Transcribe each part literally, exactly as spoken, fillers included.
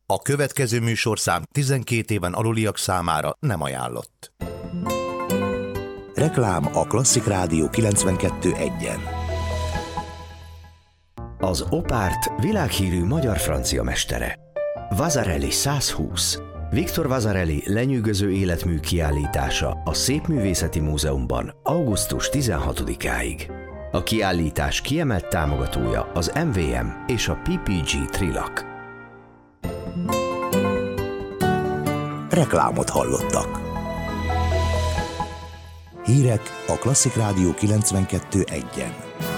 A következő műsorszám tizenkét éven aluliak számára nem ajánlott. Reklám a Klasszik Rádió kilencvenkettő egyen. Az Opárt világhírű magyar-francia mestere. Vasarely százhúsz. Viktor Vasarely lenyűgöző életmű kiállítása a Szépművészeti Múzeumban augusztus tizenhatodikáig. A kiállítás kiemelt támogatója az em vé em és a pé pé gé Trilak. Reklámot hallottak. Hírek a Klasszik Rádió kilencvenkettő egyen.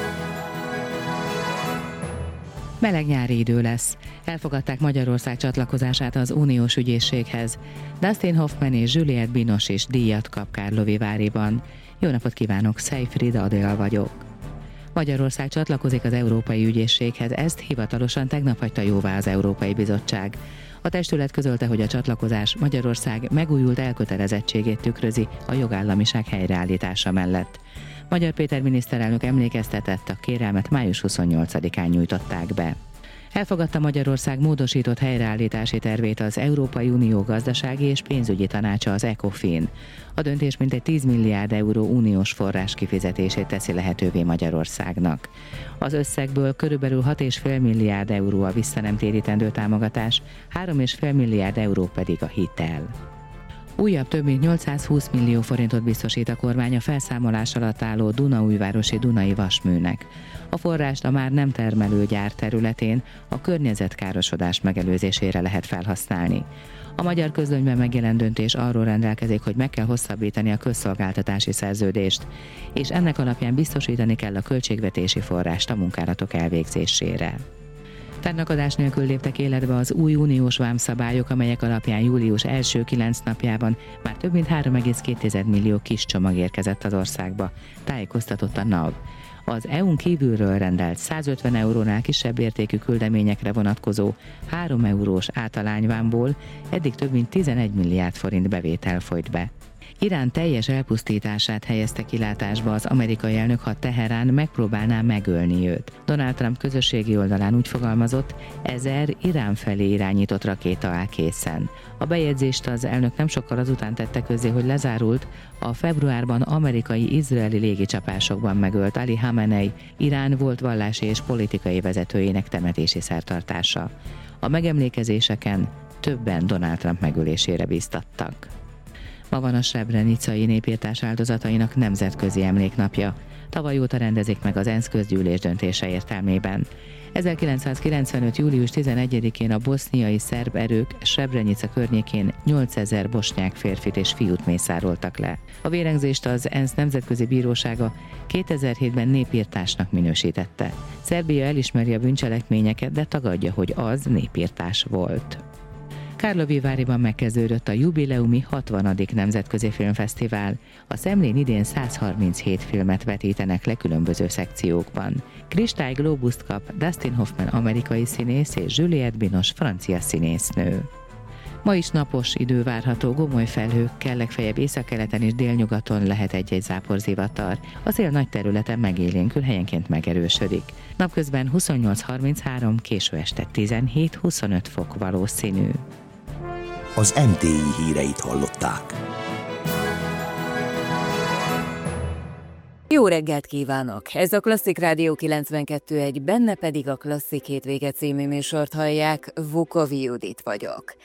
Meleg nyári idő lesz. Elfogadták Magyarország csatlakozását az uniós ügyészséghez. Dustin Hoffman és Juliette Binoche is díjat kap Karlovy Varyban. Jó napot kívánok, Seyfried Adél vagyok. Magyarország csatlakozik az Európai Ügyészséghez, ezt hivatalosan tegnap hagyta jóvá az Európai Bizottság. A testület közölte, hogy a csatlakozás Magyarország megújult elkötelezettségét tükrözi a jogállamiság helyreállítása mellett. Magyar Péter miniszterelnök emlékeztetett, a kérelmet május huszonnyolcadikán nyújtották be. Elfogadta Magyarország módosított helyreállítási tervét az Európai Unió gazdasági és pénzügyi tanácsa, az ECOFIN. A döntés mintegy tíz milliárd euró uniós forrás kifizetését teszi lehetővé Magyarországnak. Az összegből körülbelül hat egész öt milliárd euró a visszanemtérítendő támogatás, három egész öt milliárd euró pedig a hitel. Újabb több mint nyolcszázhúsz millió forintot biztosít a kormány a felszámolás alatt álló Dunaújvárosi Dunai Vasműnek. A forrást a már nem termelő gyár területén a környezetkárosodás megelőzésére lehet felhasználni. A Magyar Közlönyben megjelent döntés arról rendelkezik, hogy meg kell hosszabbítani a közszolgáltatási szerződést, és ennek alapján biztosítani kell a költségvetési forrást a munkálatok elvégzésére. Fennakadás nélkül léptek életbe az új uniós vámszabályok, amelyek alapján július első kilenc napjában már több mint három egész két millió kis csomag érkezett az országba, tájékoztatott a NAV. Az é u-n kívülről rendelt százötven eurónál kisebb értékű küldeményekre vonatkozó három eurós általányvámból eddig több mint tizenegy milliárd forint bevétel folyt be. Irán teljes elpusztítását helyezte kilátásba az amerikai elnök, ha Teherán megpróbálná megölni őt. Donald Trump közösségi oldalán úgy fogalmazott, ezer Irán felé irányított rakéta áll készen. A bejegyzést az elnök nem sokkal azután tette közzé, hogy lezárult a februárban amerikai-izraeli légicsapásokban megölt Ali Khamenei, Irán volt vallási és politikai vezetőjének temetési szertartása. A megemlékezéseken többen Donald Trump megölésére bíztattak. Ma van a srebrenicai népirtás áldozatainak nemzetközi emléknapja. Tavaly óta rendezik meg az ENSZ közgyűlés döntése értelmében. ezerkilencszázkilencvenöt. július tizenegyedikén a boszniai szerb erők Srebrenica környékén nyolcezer bosnyák férfit és fiút mészároltak le. A vérengzést az ENSZ nemzetközi bírósága kétezer-hétben népirtásnak minősítette. Szerbia elismeri a bűncselekményeket, de tagadja, hogy az népirtás volt. Karlovy Varyban megkezdődött a jubileumi hatvanadik nemzetközi filmfesztivál. A Szemlén idén száz harminchét filmet vetítenek le különböző szekciókban. Kristály Glóbuszt kap Dustin Hoffman amerikai színész és Juliette Binoche francia színésznő. Ma is napos idő várható, gomoly felhőkkel, legfeljebb északkeleten és délnyugaton lehet egy-egy záporzivatar. A szél nagy területen megélénkül, helyenként megerősödik. Napközben huszonnyolc harminchárom, késő este tizenhét-huszonöt fok valószínű. Az em té i híreit hallották. Jó reggelt kívánok! Ez a Klasszik Rádió kilencvenkettő egy, benne pedig a Klasszik hétvége című műsort hallják, Vukovi Judit vagyok.